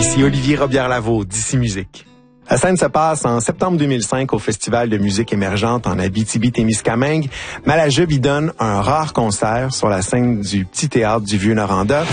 Ici Olivier Robillard-Lavaux, d'ici Musique. La scène se passe en septembre 2005 au Festival de musique émergente en Abitibi-Témiscamingue. Malajube y donne un rare concert sur la scène du Petit Théâtre du Vieux-Noranda.